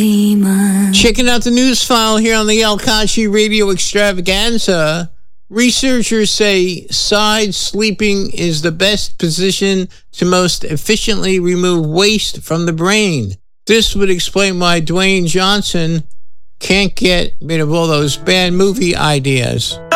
Checking out the news file here on the El Kashi Radio Extravaganza. Researchers say side sleeping is the best position to most efficiently remove waste from the brain. This would explain why Dwayne Johnson can't get rid of all those bad movie ideas.